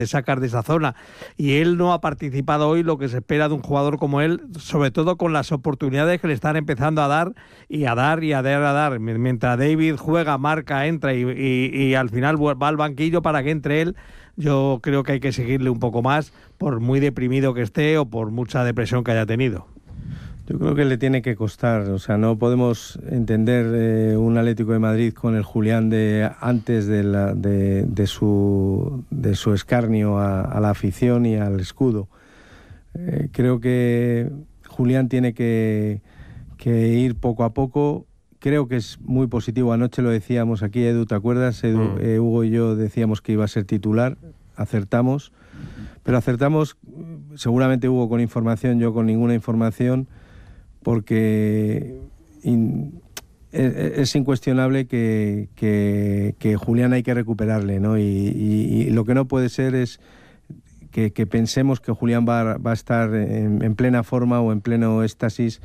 sacar de esa zona, y él no ha participado hoy lo que se espera de un jugador como él, sobre todo con las oportunidades que le están empezando a dar, mientras David juega, marca, entra y al final va al banquillo para que entre él. Yo creo que hay que seguirle un poco más, por muy deprimido que esté o por mucha depresión que haya tenido. Yo creo que le tiene que costar, o sea, no podemos entender un Atlético de Madrid con el Julián de antes de su escarnio a la afición y al escudo. Creo que Julián tiene que ir poco a poco. Creo que es muy positivo. Anoche lo decíamos aquí, Edu, ¿te acuerdas? Hugo y yo decíamos que iba a ser titular, acertamos, pero acertamos seguramente Hugo con información, yo con ninguna información, porque es incuestionable que Julián hay que recuperarle, ¿no? Y lo que no puede ser es que pensemos que Julián va a estar en plena forma o en pleno éxtasis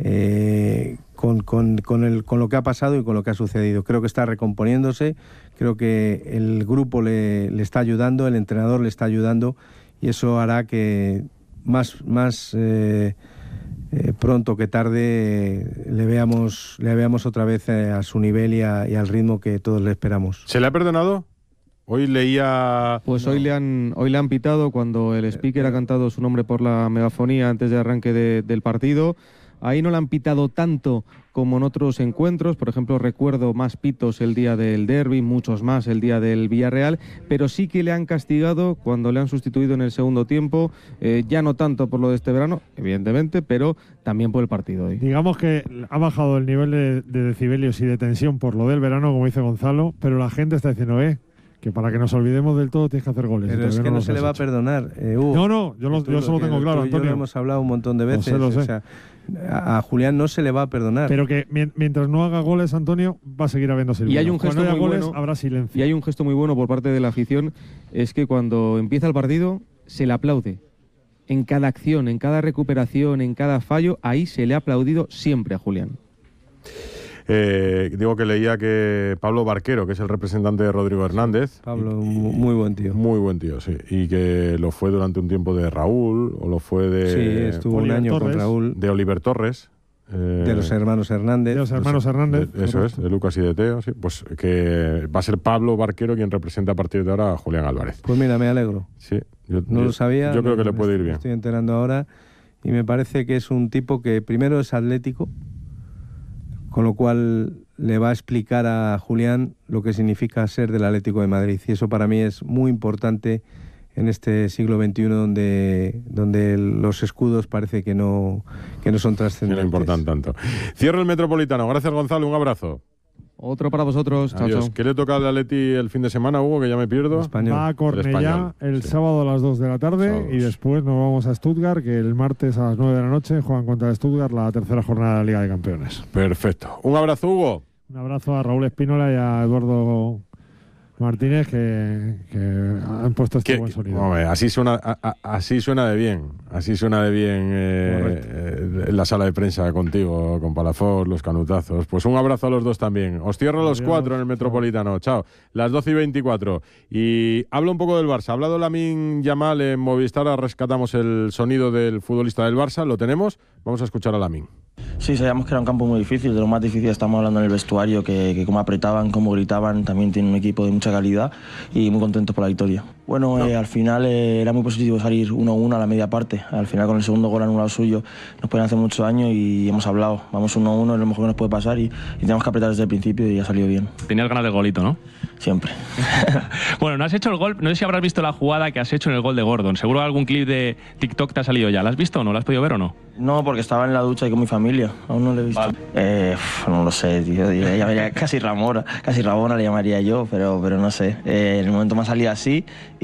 con lo que ha pasado y con lo que ha sucedido. Creo que está recomponiéndose, creo que el grupo le está ayudando, el entrenador le está ayudando, y eso hará que más pronto que tarde le veamos otra vez a su nivel y al ritmo que todos le esperamos. ¿Se le ha perdonado? Hoy leía... Pues hoy le han pitado cuando el speaker ha cantado su nombre por la megafonía antes de arranque del partido. Ahí no le han pitado tanto como en otros encuentros. Por ejemplo, recuerdo más pitos el día del derbi, muchos más el día del Villarreal, pero sí que le han castigado cuando le han sustituido en el segundo tiempo, ya no tanto por lo de este verano, evidentemente, pero también por el partido hoy. Digamos que ha bajado el nivel de decibelios y de tensión por lo del verano, como dice Gonzalo, pero la gente está diciendo, que para que nos olvidemos del todo tienes que hacer goles. Pero es que no se le va a perdonar. No, yo solo tengo claro, Antonio. Lo hemos hablado un montón de veces. Lo sé. O sea, a Julián no se le va a perdonar. Pero que mientras no haga goles, Antonio, va a seguir habiendo silbido. Y hay un gesto Cuando haya muy goles, bueno, habrá silencio. Y hay un gesto muy bueno por parte de la afición, es que cuando empieza el partido se le aplaude. En cada acción, en cada recuperación, en cada fallo, ahí se le ha aplaudido siempre a Julián. Digo que leía que Pablo Barquero, que es el representante de Rodrigo Hernández. Pablo, muy buen tío. Muy buen tío, sí. Y que lo fue durante un tiempo de Raúl, o lo fue de... Sí, estuvo Oliver un año Torres. con Raúl. De Oliver Torres. De los hermanos Hernández. De los hermanos Hernández. Eso es, de Lucas y de Teo, sí. Pues que va a ser Pablo Barquero quien representa a partir de ahora a Julián Álvarez. Pues mira, me alegro. Sí. No lo sabía. Yo creo que le puede ir bien. Me estoy enterando ahora, y me parece que es un tipo que primero es atlético, con lo cual le va a explicar a Julián lo que significa ser del Atlético de Madrid, y eso para mí es muy importante en este siglo XXI donde los escudos parece que no son trascendentes. Que no importan tanto. Cierro el Metropolitano. Gracias, Gonzalo. Un abrazo. Otro para vosotros. Chao, Adiós. chao. ¿Qué le toca al Atleti el fin de semana, Hugo, que ya me pierdo? Español. Va a Cornellá el sí. sábado a las 2 de la tarde Sábados. y después nos vamos a Stuttgart, que el martes a las 9 de la noche juegan contra el Stuttgart la tercera jornada de la Liga de Campeones. Perfecto. Un abrazo, Hugo. Un abrazo a Raúl Espínola y a Eduardo Martínez que han puesto este buen sonido. Hombre, así suena de bien. Así suena de bien en la sala de prensa contigo, con Palafox, los canutazos. Pues un abrazo a los dos también. Os cierro a los 4 en el Metropolitano. Chao. Las 12:24. Y hablo un poco del Barça. Ha hablado Lamine Yamal en Movistar. Ahora rescatamos el sonido del futbolista del Barça. ¿Lo tenemos? Vamos a escuchar a Lamine. Sí, sabíamos que era un campo muy difícil, de lo más difícil estamos hablando en el vestuario, que cómo apretaban, cómo gritaban, también tienen un equipo de mucha calidad y muy contentos por la victoria. Bueno, al final era muy positivo salir 1-1 a la media parte, al final con el segundo gol anulado suyo nos pueden hacer mucho daño y hemos hablado, vamos 1-1, es lo mejor que nos puede pasar y tenemos que apretar desde el principio y ha salido bien. Tenías ganas del golito, ¿no? Siempre. Bueno, no has hecho el gol, no sé si habrás visto la jugada que has hecho en el gol de Gordon, seguro algún clip de TikTok te ha salido ya, ¿la has visto o no? ¿La has podido ver o no? No, porque estaba en la ducha y con mi familia, aún no lo he visto. Vale. No lo sé, tío, llamaría casi Ramona le llamaría yo, pero no sé. En el momento me ha salido así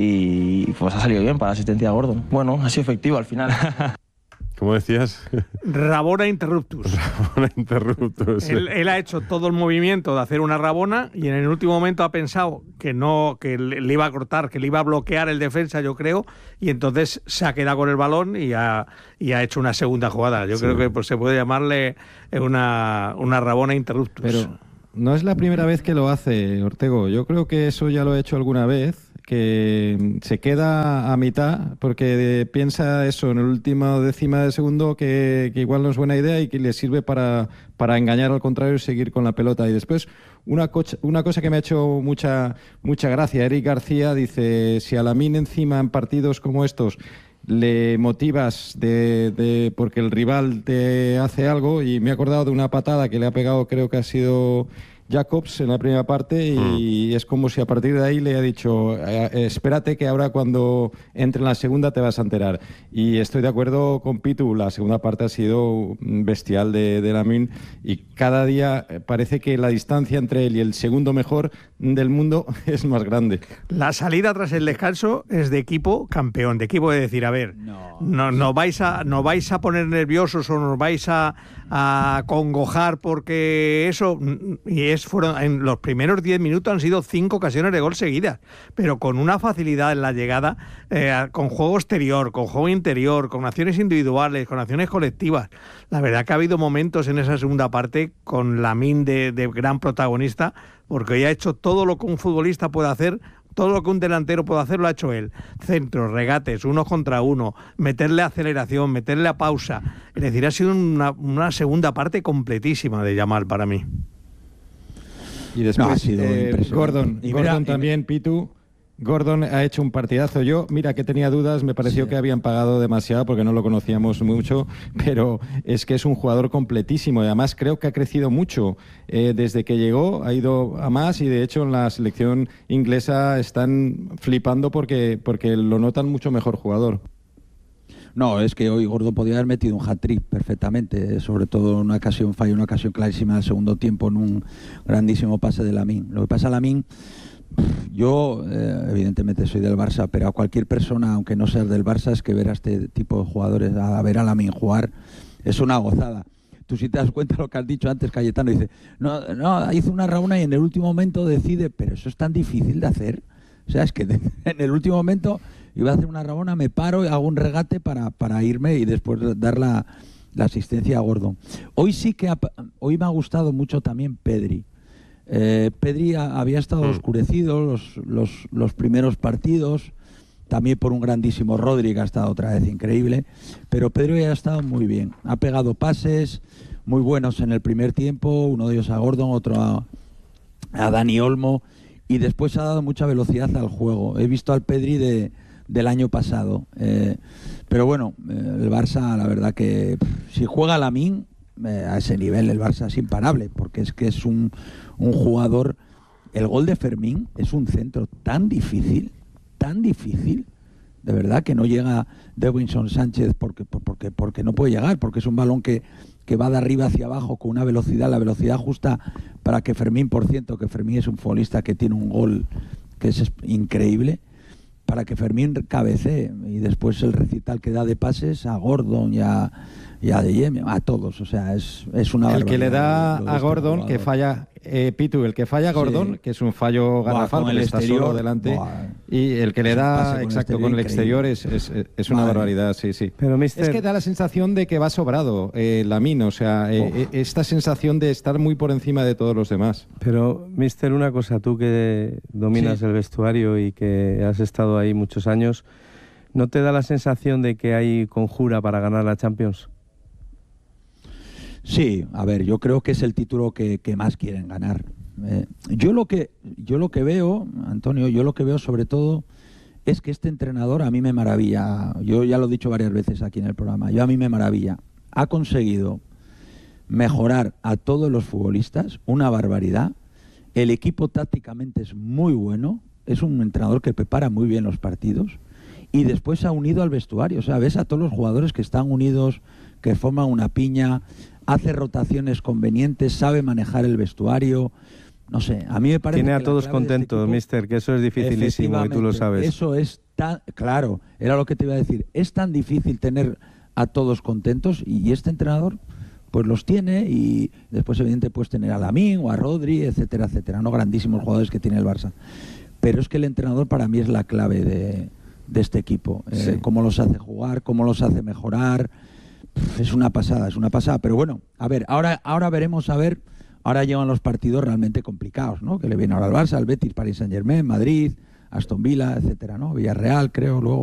y pues ha salido bien para la asistencia de Gordon. Bueno, ha sido efectivo al final. ¿Cómo decías? Rabona interruptus. Rabona interruptus. Él ha hecho todo el movimiento de hacer una rabona y en el último momento ha pensado que le iba a cortar, que le iba a bloquear el defensa, yo creo, y entonces se ha quedado con el balón y ha hecho una segunda jugada. Yo creo que pues, se puede llamarle una rabona interruptus. Pero no es la primera vez que lo hace, Ortego. Yo creo que eso ya lo he hecho alguna vez, que se queda a mitad porque piensa eso en el último décima de segundo que igual no es buena idea y que le sirve para engañar al contrario y seguir con la pelota. Y después una cosa que me ha hecho mucha gracia, Eric García dice, si a Lamine encima en partidos como estos le motivas porque el rival te hace algo, y me he acordado de una patada que le ha pegado, creo que ha sido Jacobs en la primera parte, y es como si a partir de ahí le ha dicho espérate que ahora cuando entre en la segunda te vas a enterar. Y estoy de acuerdo con Pitu, la segunda parte ha sido bestial de Lamine, y cada día parece que la distancia entre él y el segundo mejor del mundo es más grande. La salida tras el descanso es de equipo campeón, de equipo de decir, a ver, no vais a poner nerviosos o nos vais a congojar porque eso, y fueron en los primeros 10 minutos han sido 5 ocasiones de gol seguidas, pero con una facilidad en la llegada, con juego exterior, con juego interior, con acciones individuales, con acciones colectivas. La verdad que ha habido momentos en esa segunda parte con Lamine de gran protagonista, porque hoy ha hecho todo lo que un futbolista puede hacer. Todo lo que un delantero puede hacer lo ha hecho él. Centros, regates, 1 contra 1, meterle aceleración, meterle a pausa. Es decir, ha sido una segunda parte completísima de Yamal para mí. Y después ha sido Gordon también, Pitu. Gordon ha hecho un partidazo. Yo, mira, que tenía dudas, me pareció que habían pagado demasiado porque no lo conocíamos mucho, pero es que es un jugador completísimo y además creo que ha crecido mucho. Desde que llegó ha ido a más, y de hecho en la selección inglesa están flipando porque lo notan mucho mejor jugador. No, es que hoy Gordon podía haber metido un hat-trick perfectamente, sobre todo en una ocasión clarísima del segundo tiempo en un grandísimo pase de Lamine. Lo que pasa a Lamine, yo evidentemente soy del Barça, pero a cualquier persona, aunque no seas del Barça, es que ver a este tipo de jugadores, a ver a Lamine jugar, es una gozada. Tú si te das cuenta lo que has dicho antes, Cayetano, dice, no, hizo una rabona y en el último momento decide, pero eso es tan difícil de hacer. O sea, es que en el último momento iba a hacer una rabona, me paro y hago un regate para irme y después dar la asistencia a Gordon. Hoy hoy me ha gustado mucho también Pedri. Pedri había estado oscurecido los primeros partidos, también por un grandísimo Rodri, que ha estado otra vez increíble, pero Pedri ha estado muy bien, ha pegado pases muy buenos en el primer tiempo, uno de ellos a Gordon, otro a Dani Olmo, y después ha dado mucha velocidad al juego. He visto al Pedri del año pasado, pero bueno, el Barça, la verdad que si juega Lamine a ese nivel, el Barça es imparable, porque es que es un jugador. El gol de Fermín es un centro tan difícil, de verdad, que no llega Davinson Sánchez porque no puede llegar, porque es un balón que va de arriba hacia abajo con una velocidad, la velocidad justa para que Fermín, por cierto, que Fermín es un futbolista que tiene un gol que es increíble, para que Fermín cabecee, y después el recital que da de pases a Gordon y a De Jong, a todos, o sea, es una barbaridad. El que le da a Gordon, que falla, Pitu, el que falla a Gordon, sí, que es un fallo garrafal, porque está solo delante, y el que le da, exacto, con el exterior es una barbaridad, sí. Pero, Es que da la sensación de que va sobrado Lamine, o sea, esta sensación de estar muy por encima de todos los demás. Pero, mister, una cosa, tú que dominas el vestuario y que has estado ahí muchos años, ¿no te da la sensación de que hay conjura para ganar la Champions? Sí, a ver, yo creo que es el título que más quieren ganar. Yo lo que veo, Antonio, sobre todo es que este entrenador a mí me maravilla. Yo ya lo he dicho varias veces aquí en el programa. A mí me maravilla. Ha conseguido mejorar a todos los futbolistas, una barbaridad. El equipo tácticamente es muy bueno. Es un entrenador que prepara muy bien los partidos. Y después ha unido al vestuario. O sea, ves a todos los jugadores que están unidos, que forman una piña, hace rotaciones convenientes, sabe manejar el vestuario. No sé, a mí me parece Tiene que a todos contentos, mister, que eso es dificilísimo y tú lo sabes. Eso es tan... Claro, era lo que te iba a decir. Es tan difícil tener a todos contentos, y este entrenador pues los tiene, y después evidentemente puedes tener a Lamine o a Rodri, etcétera, etcétera, ¿no? Grandísimos jugadores que tiene el Barça. Pero es que el entrenador para mí es la clave de este equipo. Sí. Cómo los hace jugar, cómo los hace mejorar. Es una pasada. Pero bueno, a ver, ahora veremos, ahora llegan los partidos realmente complicados, ¿no? Que le vienen ahora al Barça, al Betis, Paris Saint-Germain, Madrid, Aston Villa, etcétera, ¿no? Villarreal, creo, luego